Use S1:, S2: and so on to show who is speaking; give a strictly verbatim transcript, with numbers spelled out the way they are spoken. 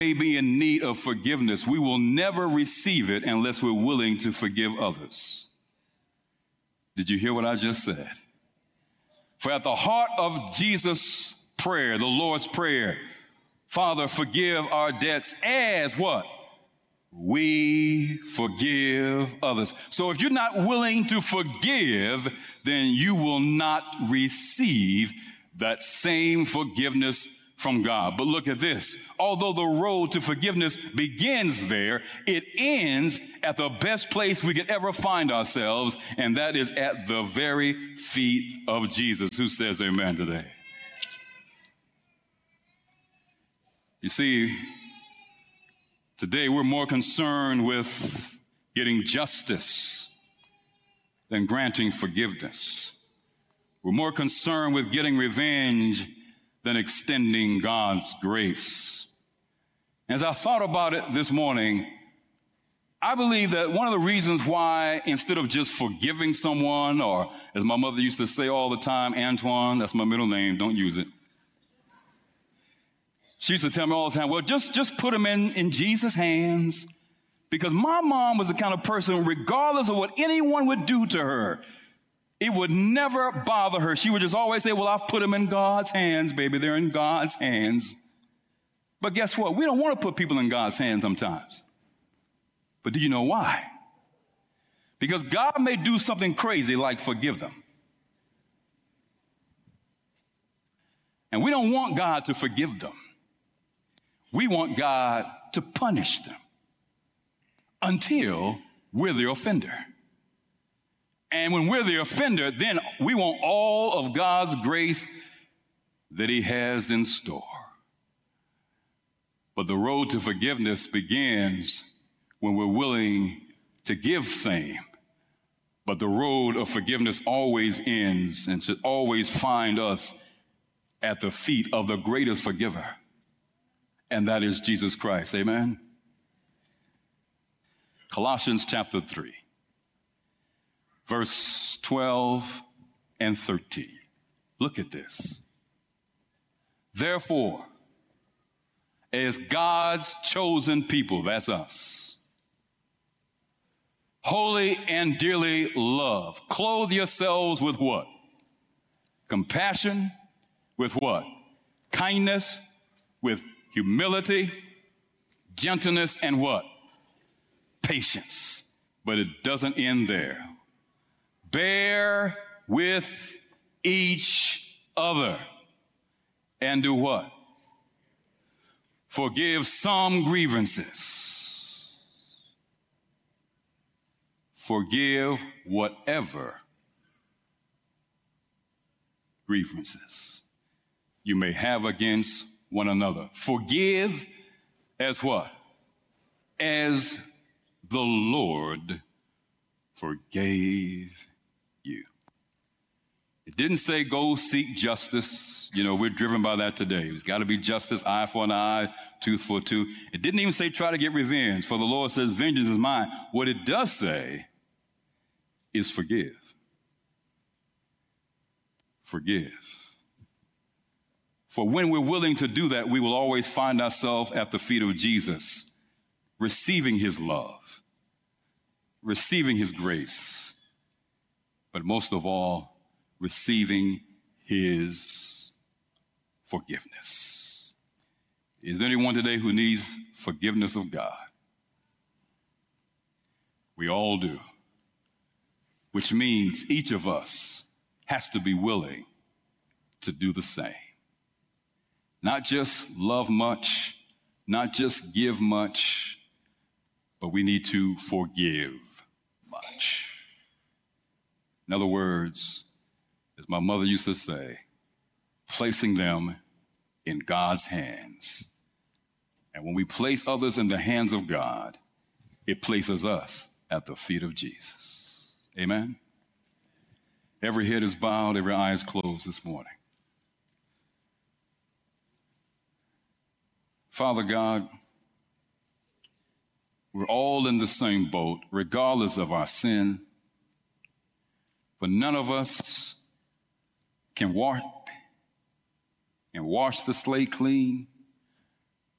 S1: may be in need of forgiveness, we will never receive it unless we're willing to forgive others. Did you hear what I just said? For at the heart of Jesus' prayer, the Lord's Prayer, Father, forgive our debts as what? We forgive others. So if you're not willing to forgive, then you will not receive that same forgiveness from God. But look at this. Although the road to forgiveness begins there, it ends at the best place we could ever find ourselves, and that is at the very feet of Jesus. Who says amen today? You see, today we're more concerned with getting justice than granting forgiveness. We're more concerned with getting revenge than extending God's grace. As I thought about it this morning, I believe that one of the reasons why, instead of just forgiving someone, or as my mother used to say all the time, Antoine, that's my middle name, don't use it. She used to tell me all the time, well, just, just put them in, in Jesus' hands. Because my mom was the kind of person, regardless of what anyone would do to her, it would never bother her. She would just always say, well, I've put them in God's hands, baby. They're in God's hands. But guess what? We don't want to put people in God's hands sometimes. But do you know why? Because God may do something crazy like forgive them. And we don't want God to forgive them. We want God to punish them until we're the offender. And when we're the offender, then we want all of God's grace that he has in store. But the road to forgiveness begins when we're willing to give same. But the road of forgiveness always ends and should always find us at the feet of the greatest forgiver, and that is Jesus Christ. Amen? Colossians chapter three. Verse twelve and thirteen. Look at this. Therefore, as God's chosen people, that's us, holy and dearly loved, clothe yourselves with what? Compassion, with what? Kindness, with humility, gentleness, and what? Patience. But it doesn't end there. Bear with each other and do what? Forgive some grievances. Forgive whatever grievances you may have against one another. Forgive as what? As the Lord forgave you. It didn't say go seek justice. You know, we're driven by that today. It's got to be justice, eye for an eye, tooth for a tooth. It didn't even say try to get revenge, for the Lord says vengeance is mine. What it does say is forgive. Forgive. For when we're willing to do that, we will always find ourselves at the feet of Jesus, receiving his love, receiving his grace, but most of all, receiving his forgiveness. Is there anyone today who needs forgiveness of God? We all do, which means each of us has to be willing to do the same. Not just love much, not just give much, but we need to forgive much. In other words, as my mother used to say, placing them in God's hands. And when we place others in the hands of God, it places us at the feet of Jesus. Amen? Every head is bowed, every eye is closed this morning. Father God, we're all in the same boat, regardless of our sin. But none of us can walk and wash the slate clean.